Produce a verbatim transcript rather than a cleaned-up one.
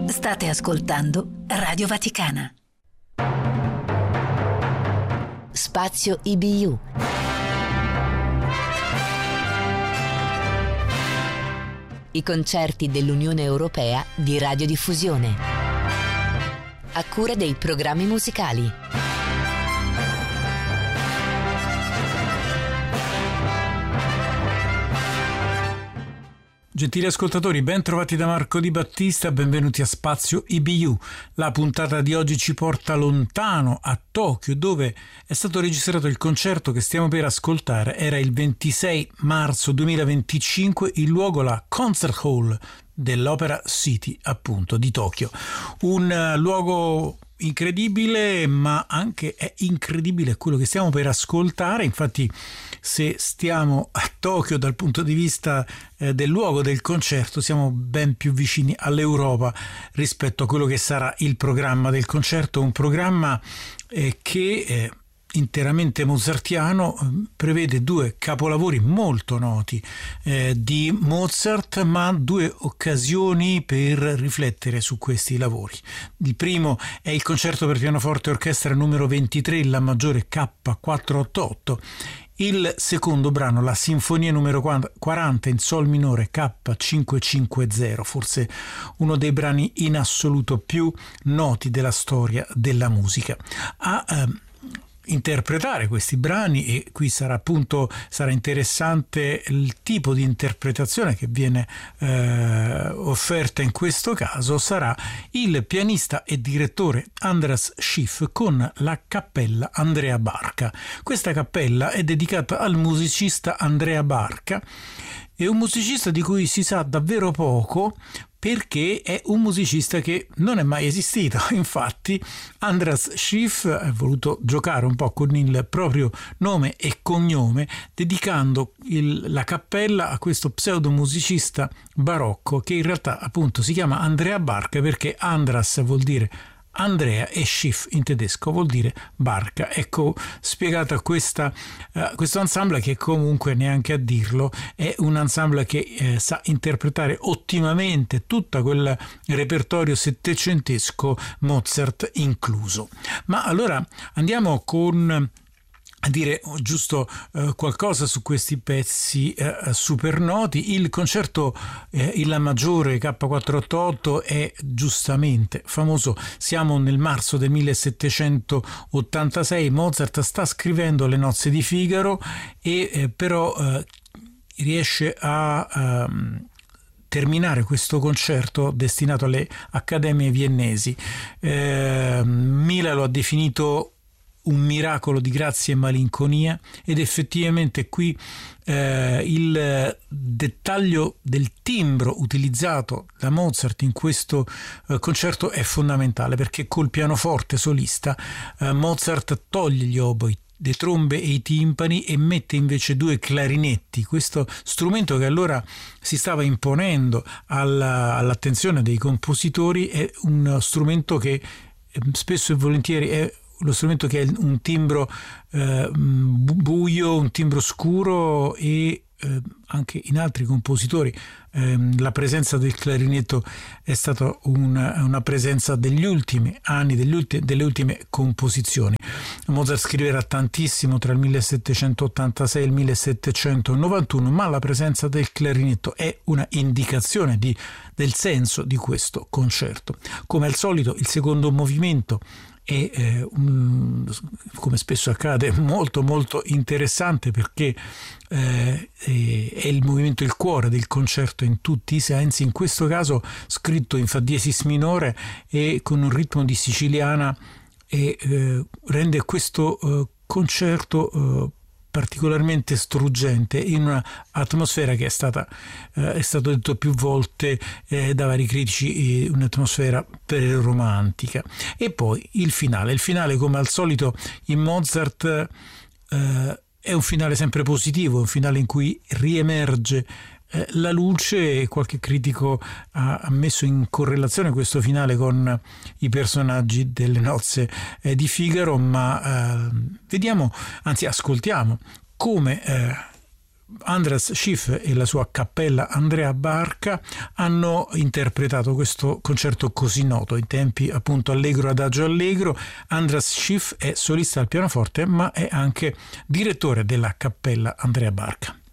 State ascoltando Radio Vaticana. Spazio I B U. I concerti dell'Unione Europea di radiodiffusione. A cura dei programmi musicali. Gentili ascoltatori, ben trovati da Marco Di Battista, benvenuti a Spazio I B U. La puntata di oggi ci porta lontano, a Tokyo, dove è stato registrato il concerto che stiamo per ascoltare. Era il ventisei marzo duemilaventicinque, il luogo la Concert Hall dell'Opera City, appunto, di Tokyo. Un uh, luogo incredibile, ma anche è incredibile quello che stiamo per ascoltare. Infatti, se stiamo a Tokyo dal punto di vista eh, del luogo del concerto, siamo ben più vicini all'Europa rispetto a quello che sarà il programma del concerto, un programma eh, che eh, interamente mozartiano, prevede due capolavori molto noti eh, di Mozart, ma due occasioni per riflettere su questi lavori. Il primo è il concerto per pianoforte e orchestra numero ventitré, La maggiore K quattrocentottantotto. Il secondo brano, la sinfonia numero quaranta in sol minore K cinquecentocinquanta, forse uno dei brani in assoluto più noti della storia della musica. A ehm, interpretare questi brani, e qui sarà appunto sarà interessante il tipo di interpretazione che viene eh, offerta in questo caso, sarà il pianista e direttore Andras Schiff con la cappella Andrea Barca. Questa cappella è dedicata al musicista Andrea Barca, è un musicista di cui si sa davvero poco, perché è un musicista che non è mai esistito. Infatti Andras Schiff ha voluto giocare un po' con il proprio nome e cognome, dedicando il, la cappella a questo pseudomusicista barocco che in realtà appunto si chiama Andrea Barca, perché Andras vuol dire Andrea e Schiff in tedesco vuol dire barca. Ecco spiegata questa, uh, questo ensemble, che comunque, neanche a dirlo, è un ensemble che eh, sa interpretare ottimamente tutto quel repertorio settecentesco, Mozart incluso. Ma allora andiamo con a dire giusto eh, qualcosa su questi pezzi eh, super noti. Il concerto eh, in La maggiore K quattrocentottantotto è giustamente famoso. Siamo nel marzo del millesettecentottantasei, Mozart sta scrivendo Le nozze di Figaro e eh, però eh, riesce a um, terminare questo concerto destinato alle accademie viennesi. Eh, Mila lo ha definito un miracolo di grazia e malinconia, ed effettivamente qui eh, il dettaglio del timbro utilizzato da Mozart in questo eh, concerto è fondamentale, perché col pianoforte solista eh, Mozart toglie gli oboi, le trombe e i timpani e mette invece due clarinetti, questo strumento che allora si stava imponendo alla, all'attenzione dei compositori. È un strumento che eh, spesso e volentieri è lo strumento che ha un timbro eh, buio, un timbro scuro, e eh, anche in altri compositori eh, la presenza del clarinetto è stata una, una presenza degli ultimi anni, degli ulti, delle ultime composizioni. Mozart scriverà tantissimo tra il millesettecentottantasei e il millesettecentonovantuno, ma la presenza del clarinetto è una indicazione di, del senso di questo concerto. Come al solito, il secondo movimento è, eh, um, come spesso accade, molto molto interessante, perché eh, è il movimento, il cuore del concerto in tutti i sensi, in questo caso scritto in fa diesis minore e con un ritmo di siciliana, e eh, rende questo eh, concerto eh, particolarmente struggente in un'atmosfera che è stata eh, è stato detto più volte eh, da vari critici, eh, un'atmosfera romantica. E poi il finale il finale come al solito in Mozart eh, è un finale sempre positivo, un finale in cui riemerge eh, la luce, e qualche critico ha, ha messo in correlazione questo finale con i personaggi delle nozze eh, di Figaro, ma eh, vediamo, anzi ascoltiamo come eh, Andras Schiff e la sua cappella Andrea Barca hanno interpretato questo concerto così noto, in tempi appunto allegro adagio allegro. Andras Schiff è solista al pianoforte, ma è anche direttore della cappella Andrea Barca.